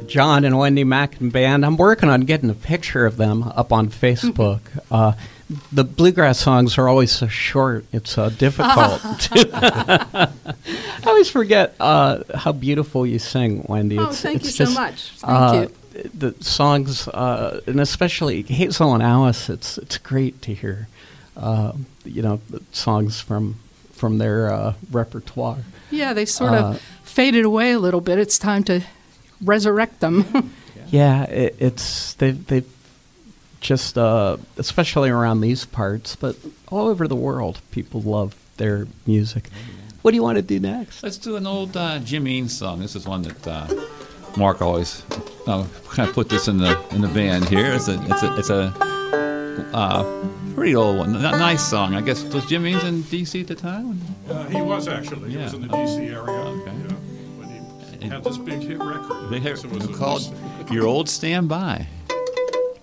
John and Wendy Mackin Band. I'm working on getting a picture of them up on Facebook. The bluegrass songs are always so short. It's difficult. I always forget how beautiful you sing, Wendy. Thank you so much. Thank you. The songs, and especially Hazel and Alice, it's great to hear, the songs from their repertoire. Yeah, they sort of faded away a little bit. It's time to resurrect them. Yeah, they've just, especially around these parts, but all over the world, people love their music. What do you want to do next? Let's do an old Jim Eanes song. This is one that Mark always kind of put this in the band here. It's a pretty old one, nice song. I guess was Jim Eanes in D.C. at the time? He was actually. He was in the D.C. area. Okay. When he had this big hit record. They called "Your Old Standby."